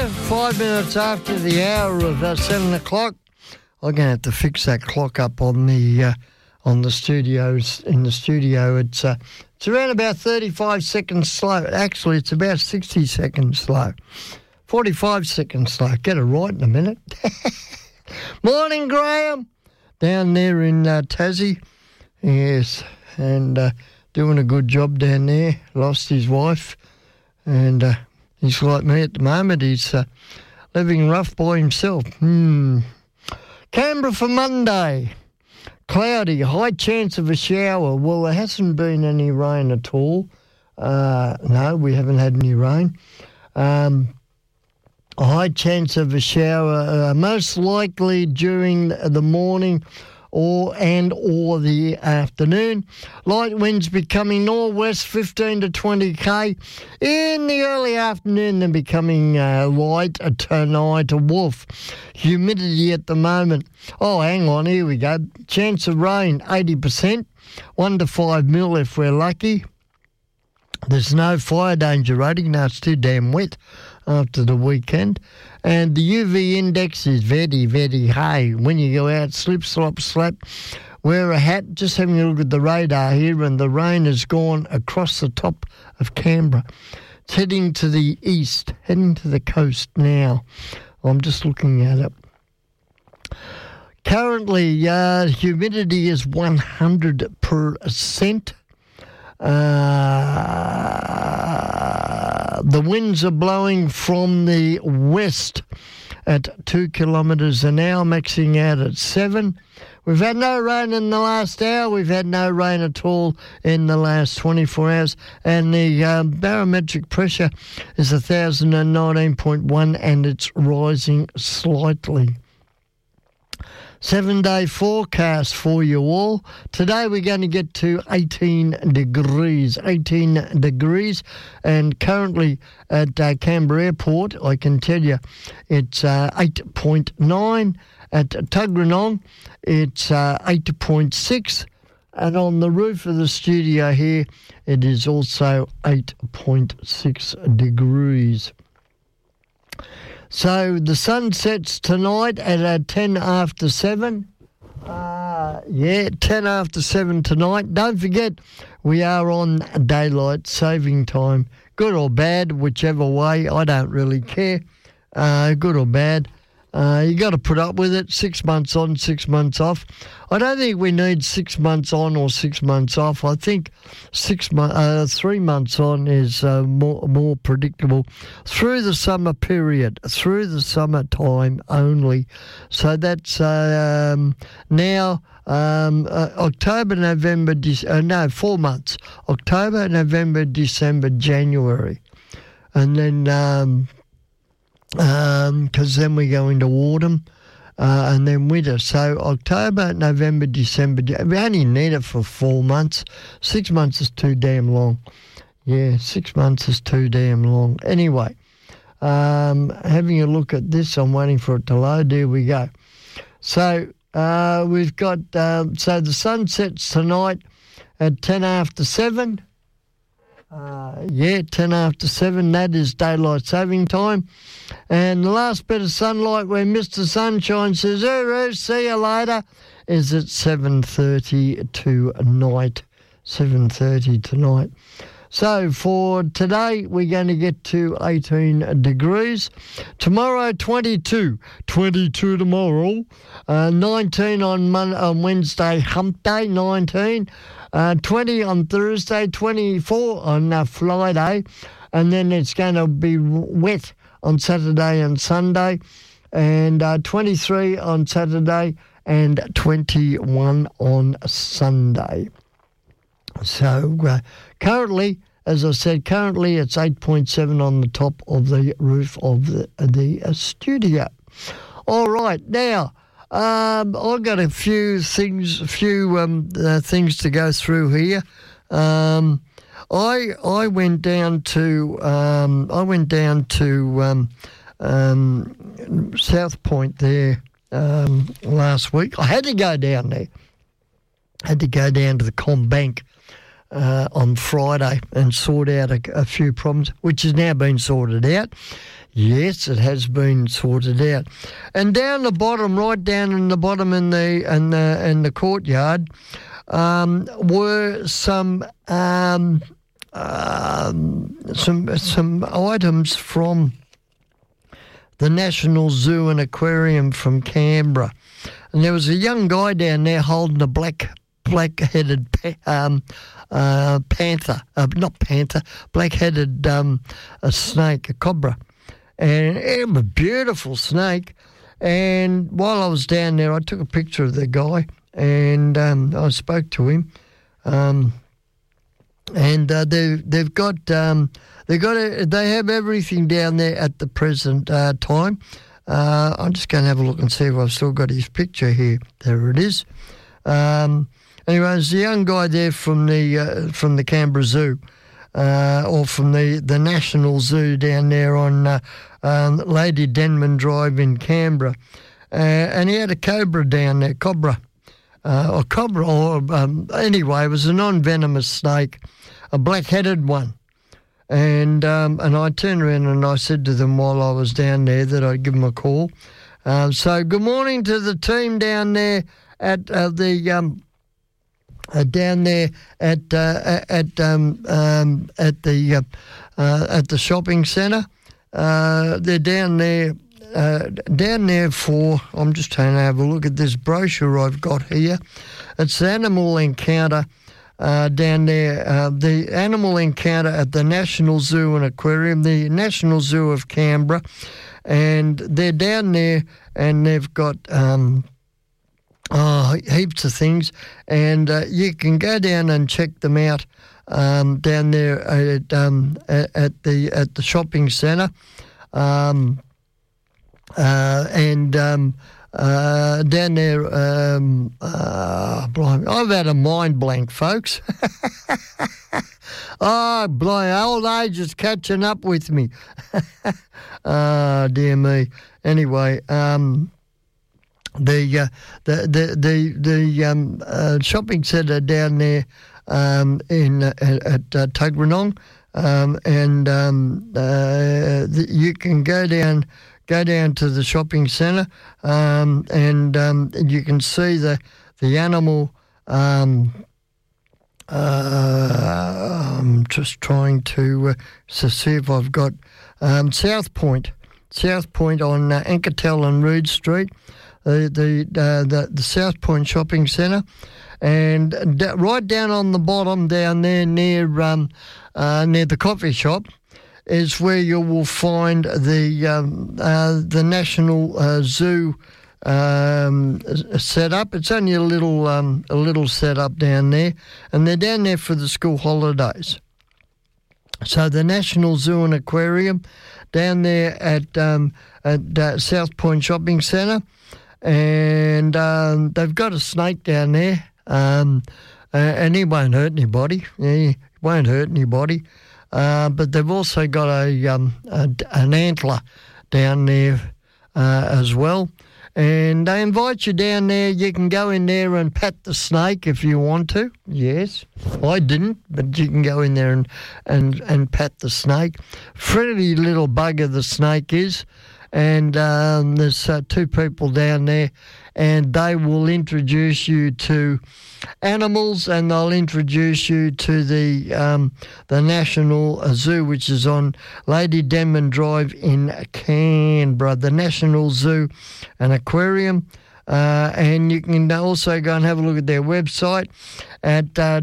go. 5 minutes after the hour of 7 o'clock. I'm going to have to fix that clock up on the studios. In the studio, it's around about 35 seconds slow. Actually, it's about 60 seconds slow. 45 seconds slow. Get it right in a minute. Morning, Graham. Down there in Tassie. Yes, and doing a good job down there. Lost his wife, and he's like me at the moment. He's living rough by himself. Canberra for Monday. Cloudy, high chance of a shower. Well, there hasn't been any rain at all. No, we haven't had any rain. A high chance of a shower, most likely during the morning or the afternoon. Light winds becoming northwest 15 to 20 k. In the early afternoon, they're becoming light tonight. Wolf. Humidity at the moment. Oh, hang on, here we go. Chance of rain 80%, 1 to 5 mil if we're lucky. There's no fire danger rating. No, it's too damn wet after the weekend. And the UV index is very, very high. When you go out, slip, slop, slap, wear a hat. Just having a look at the radar here, and the rain has gone across the top of Canberra. It's heading to the east, heading to the coast now. I'm just looking at it. Currently, humidity is 100%. The winds are blowing from the west at 2 kilometres an hour, maxing out at 7. We've had no rain in the last hour. We've had no rain at all in the last 24 hours. And the barometric pressure is 1,019.1 and it's rising slightly. 7-day forecast for you all. Today we're going to get to 18 degrees, and currently at Canberra Airport, I can tell you it's 8.9. At Tuggeranong, it's 8.6, and on the roof of the studio here, it is also 8.6 degrees. So the sun sets tonight at 10 after 7. 10 after 7 tonight. Don't forget, we are on daylight saving time. Good or bad, whichever way, I don't really care. Good or bad. You got to put up with it. 6 months on, 6 months off. I don't think we need 6 months on or 6 months off. I think 3 months on is more predictable through the summer period, through the summertime only. So that's now October, November, 4 months. October, November, December, January, and then. Because then we go into autumn and then winter. So October, November, December, we only need it for 4 months. 6 months is too damn long. Yeah, 6 months is too damn long. Anyway, having a look at this, I'm waiting for it to load. There we go. So we've got, so the sun sets tonight at 10 after 7. 10 after 7, that is daylight saving time. And the last bit of sunlight where Mr. Sunshine says, see you later, is at 7:30 tonight. 7:30 tonight. So for today, we're going to get to 18 degrees. Tomorrow, 22. 22 tomorrow. 19 on Wednesday, hump day, 19. 20 on Thursday, 24 on Friday, and then it's going to be wet on Saturday and Sunday, and 23 on Saturday and 21 on Sunday. So currently, as I said, it's 8.7 on the top of the roof of the studio. All right, now, I've got a few things to go through here. I went down to South Point there last week. I had to go down there. I had to go down to the CommBank on Friday and sort out a few problems, which has now been sorted out. Yes, it has been sorted out. And down the bottom, right down in the bottom in the courtyard, were some items from the National Zoo and Aquarium from Canberra. And there was a young guy down there holding a black-headed black-headed a snake, a cobra. And it was a beautiful snake. And while I was down there, I took a picture of the guy and I spoke to him. And they have everything down there at the present time. I'm just going to have a look and see if I've still got his picture here. There it is. Anyway, there's a young guy there from the Canberra Zoo, or from the National Zoo down there on Lady Denman Drive in Canberra, and he had a cobra down there, anyway, it was a non-venomous snake, a black-headed one. And I turned around and I said to them while I was down there that I'd give them a call. So good morning to the team down there at the shopping centre. They're down there for. I'm just trying to have a look at this brochure I've got here. It's the Animal Encounter. Down there, the Animal Encounter at the National Zoo and Aquarium, the National Zoo of Canberra, and they're down there and they've got heaps of things, and you can go down and check them out down there at the shopping centre, down there, blimey, I've had a mind blank, folks. Oh, blimey, old age is catching up with me. Oh, dear me. Anyway, the shopping centre down there at Tuggeranong, you can go down to the shopping centre, and you can see the animal. I'm just trying to see if I've got South Point on Ankertel and Rood Street, the South Point shopping centre, and right down on the bottom down there near the coffee shop is where you will find the National Zoo set up. It's only a little set up down there, and they're down there for the school holidays. So the National Zoo and Aquarium down there at South Point Shopping Centre, and they've got a snake down there, and he won't hurt anybody. He won't hurt anybody. But they've also got an antler down there as well. And they invite you down there. You can go in there and pat the snake if you want to. Yes, I didn't, but you can go in there and pat the snake. Friendly little bugger the snake is. And there's two people down there, and they will introduce you to animals, and they'll introduce you to the National Zoo, which is on Lady Denman Drive in Canberra, the National Zoo and Aquarium. And you can also go and have a look at their website at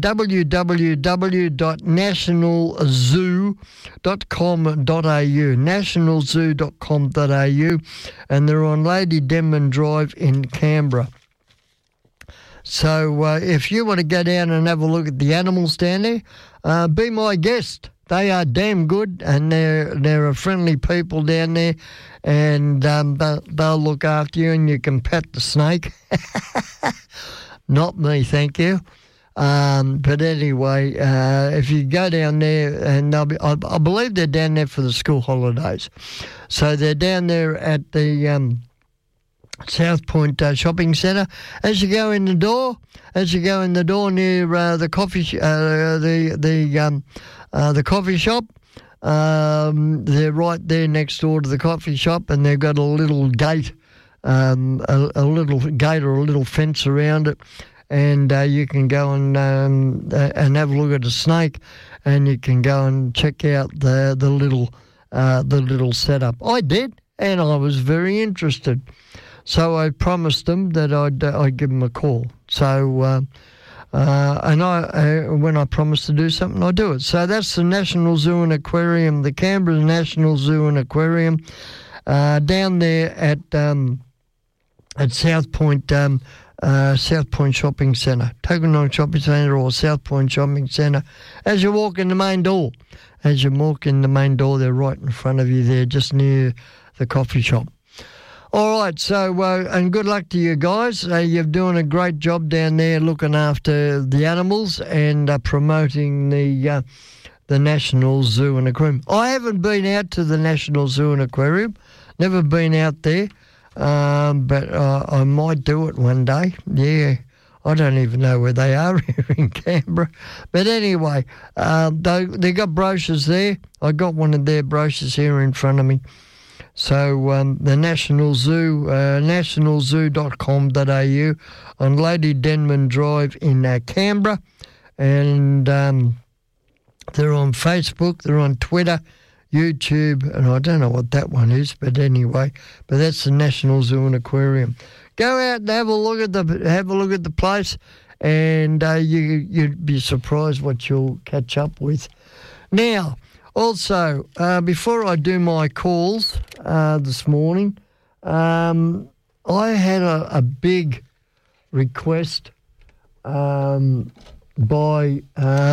www.nationalzoo.com.au, nationalzoo.com.au, and they're on Lady Denman Drive in Canberra. So if you want to go down and have a look at the animals down there, be my guest. They are damn good, and they're a friendly people down there, and they'll look after you, and you can pet the snake. Not me, thank you. But anyway, if you go down there, and I believe they're down there for the school holidays. So they're down there at the South Point Shopping Centre. As you go in the door near the coffee, the coffee shop, They're right there next door to the coffee shop, and they've got a little gate, a little gate or a little fence around it, and you can go and have a look at a snake, and you can go and check out the little setup. I did, and I was very interested. So I promised them that I'd give them a call. So, when I promise to do something, I do it. So that's the National Zoo and Aquarium, the Canberra National Zoo and Aquarium, down there at South Point Shopping Centre, Tokenong Shopping Centre or South Point Shopping Centre. As you walk in the main door, they're right in front of you there, just near the coffee shop. All right, so, and good luck to you guys. You're doing a great job down there looking after the animals and promoting the National Zoo and Aquarium. I haven't been out to the National Zoo and Aquarium, never been out there, but I might do it one day. Yeah, I don't even know where they are here in Canberra. But anyway, they got brochures there. I got one of their brochures here in front of me. So the National Zoo, nationalzoo.com.au on Lady Denman Drive in Canberra. And they're on Facebook, they're on Twitter, YouTube, and I don't know what that one is, but anyway, but that's the National Zoo and Aquarium. Go out and have a look at the place, and you'd be surprised what you'll catch up with. Now, also, before I do my calls this morning, I had a big request by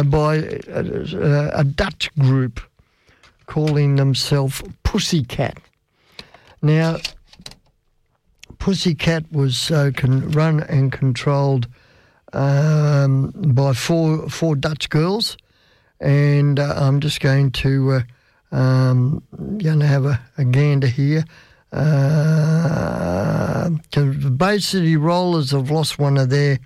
a Dutch group calling themselves Pussycat. Now, Pussycat was run and controlled by four Dutch girls. And I'm just going to have a gander here. The Bay City Rollers have lost one of their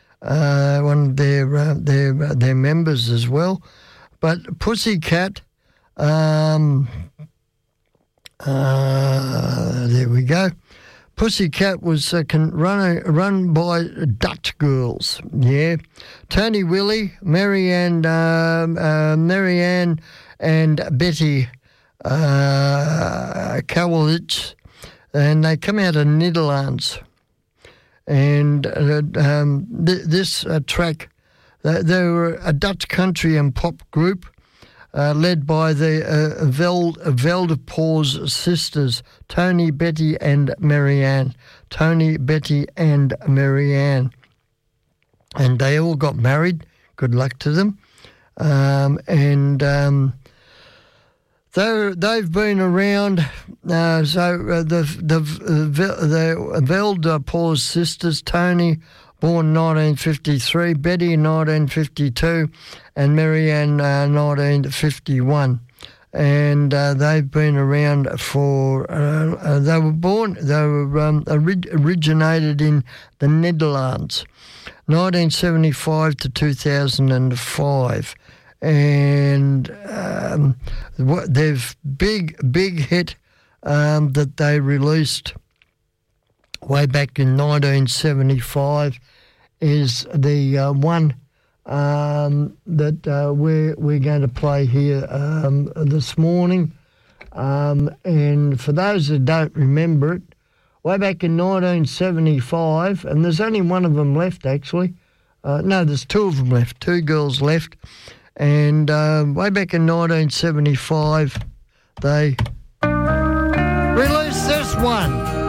members as well. But Pussycat, there we go. Pussycat was run by Dutch girls, yeah. Tony Willie, Marianne and Betty Kowalitz, and they come out of Netherlands. And this track, they were a Dutch country and pop group, led by the Veldepoors sisters, Tony, Betty and Marianne. And they all got married. Good luck to them. They've been around. The Veldepoors sisters, Tony, born 1953, Betty 1952, and Marianne 1951. And they've been around for, originated in the Netherlands, 1975 to 2005. And they've big hit that they released way back in 1975 is the one that we're going to play here this morning. And for those that don't remember it, way back in 1975, and there's only one of them left actually. No, there's two of them left, two girls left. And way back in 1975, they released this one.